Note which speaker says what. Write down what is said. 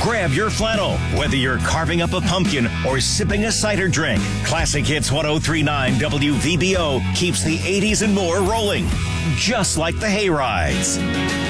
Speaker 1: Grab your flannel, whether you're carving up a pumpkin or sipping a cider drink. Classic Hits 103.9 WVBO keeps the 80s and more rolling, just like the hay rides.